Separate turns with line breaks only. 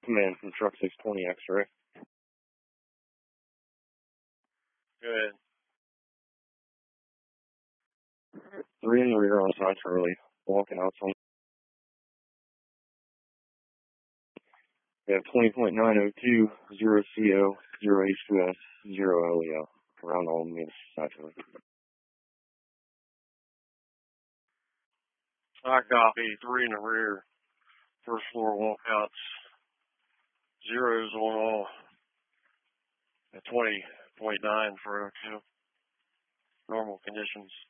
Command from Truck 620 X-ray.
Go ahead.
3 in the rear on side Charlie, walking out some. We have 20.902, 0 CO, 0 H2S, 0 LEO, around all units side Charlie.
I copy. 3 in the rear. First floor walkouts. Zeros on all. At 20.9 for O2. Normal conditions.